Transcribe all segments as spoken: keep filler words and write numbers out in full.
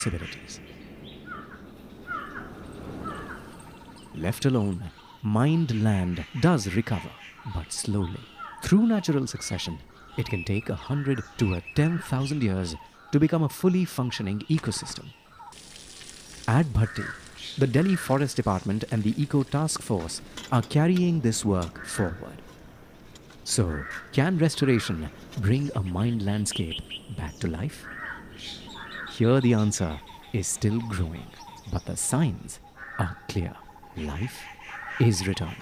possibilities. Left alone, mined land does recover, but slowly. Through natural succession, it can take a hundred to a ten thousand years to become a fully functioning ecosystem. At Bhatti, the Delhi Forest Department and the Eco Task Force are carrying this work forward. So, can restoration bring a mined landscape back to life? Here the answer is still growing, but the signs are clear. Life is returning.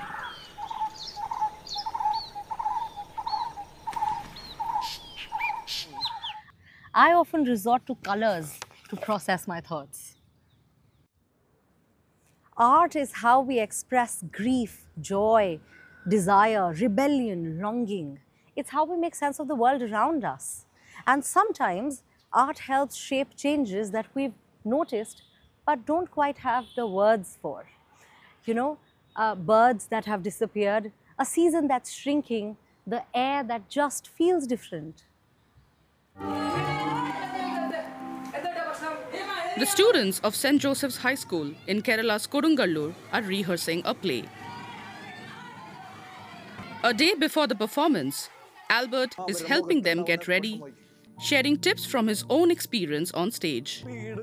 I often resort to colors to process my thoughts. Art is how we express grief, joy, desire, rebellion, longing. It's how we make sense of the world around us. And sometimes art helps shape changes that we've noticed but don't quite have the words for. You know, uh, birds that have disappeared, a season that's shrinking, the air that just feels different. The students of Saint Joseph's High School in Kerala's Kodungallur are rehearsing a play. A day before the performance, Albert is helping them get ready, sharing tips from his own experience on stage.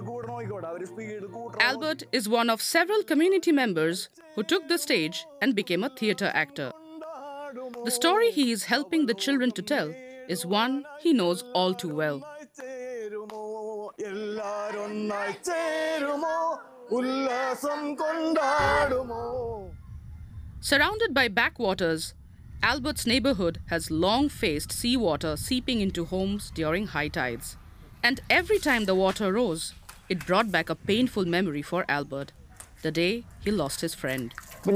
Albert is one of several community members who took the stage and became a theatre actor. The story he is helping the children to tell is one he knows all too well. Surrounded by backwaters, Albert's neighborhood has long faced seawater seeping into homes during high tides. And every time the water rose, it brought back a painful memory for Albert, the day he lost his friend.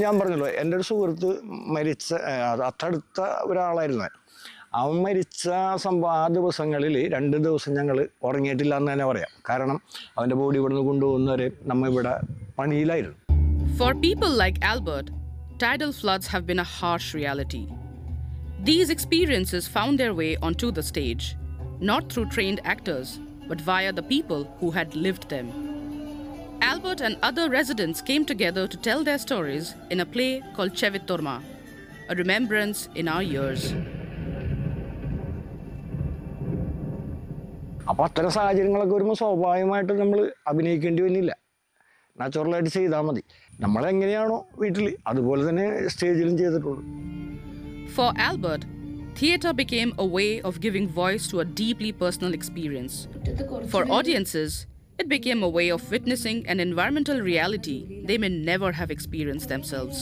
അവൻ മരിച്ച സംഭവം ആ ദിവസങ്ങളിൽ രണ്ട് ദിവസം ഞങ്ങൾ ഉറങ്ങിയിട്ടില്ല എന്ന് തന്നെ പറയാം കാരണം അവൻ്റെ ബോഡി ഇവിടുന്ന് കൊണ്ടുപോകുന്നവരെ നമ്മൾ ഇവിടെ പണിയിലായിരുന്നു. For people like Albert, tidal floods have been a harsh reality. These experiences found their way onto the stage, not through trained actors, but via the people who had lived them. Albert and other residents came together to tell their stories in a play called Chevittorma, a remembrance in our years. അപ്പോൾ അത്തരം സാഹചര്യങ്ങളൊക്കെ വരുമ്പോൾ സ്വാഭാവികമായിട്ട് നമ്മൾ അഭിനയിക്കേണ്ടി വന്നില്ല. നാച്ചുറലായിട്ട് ചെയ്താൽ മതി. നമ്മളെങ്ങനെയാണോ വീട്ടിൽ അതുപോലെ തന്നെ സ്റ്റേജിലും ചെയ്തിട്ടുള്ളൂ. For Albert, theatre became a way of giving voice to a deeply personal experience. For audiences, it became a way of witnessing an environmental reality they may never have experienced themselves.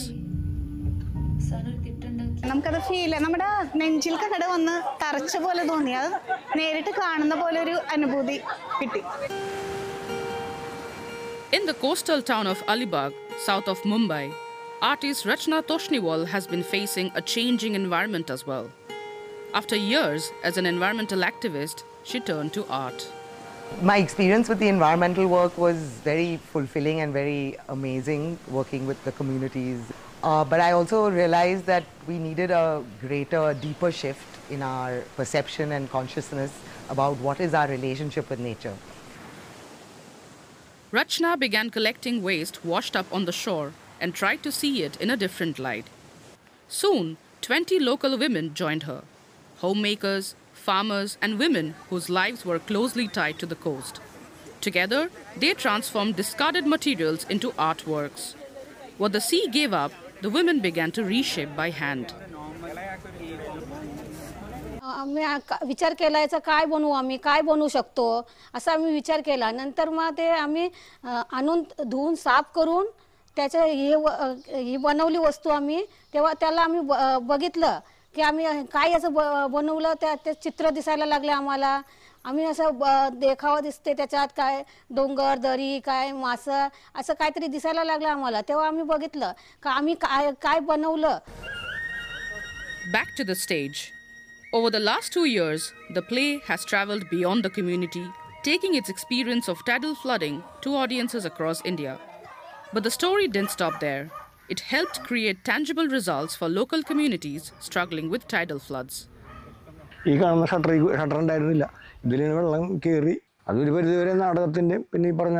നമുക്കത് feel നമ്മുടെ നെഞ്ചിൽ കട വന്ന് തറച്ച പോലെ തോന്നി അത് നേരിട്ട് കാണുന്ന പോലെ ഒരു അനുഭൂതി കിട്ടി. In the coastal town of Alibag, south of Mumbai, artist Rachna Toshniwal has been facing a changing environment as well. After years as an environmental activist, she turned to art. My experience with the environmental work was very fulfilling and very amazing, working with the communities. Uh, but I also realized that we needed a greater, deeper shift in our perception and consciousness about what is our relationship with nature. Rachna began collecting waste washed up on the shore and tried to see it in a different light. Soon, twenty local women joined her, homemakers, farmers, and women whose lives were closely tied to the coast. Together, they transformed discarded materials into artworks. What the sea gave up, the women began to reshape by hand. आम्ही विचार केला याचा काय बनवू आम्ही काय बनवू शकतो असा आम्ही विचार केला. नंतर मग ते आम्ही आणून धुवून साफ करून त्याचे हे ही बनवली वस्तू आम्ही तेव्हा त्याला आम्ही बघितलं की आम्ही काय याचं बनवलं त्या ते चित्र दिसायला लागले आम्हाला. आम्ही असं देखावा दिसते त्याच्यात काय डोंगर दरी काय मासं असं काहीतरी दिसायला लागलं आम्हाला. तेव्हा आम्ही बघितलं का आम्ही काय काय बनवलं. Back to the stage. Over the last two years, the play has traveled beyond the community, taking its experience of tidal flooding to audiences across India. But the story didn't stop there. It helped create tangible results for local communities struggling with tidal floods. ഈ കാണുന്ന shutter shutter ഉണ്ടായിരുന്നില്ല. ഇതിൽ വെള്ളം കയറി അതൊരു പരിധിവരെ നാടകത്തിൻ്റെയും പിന്നെ ഈ പറഞ്ഞ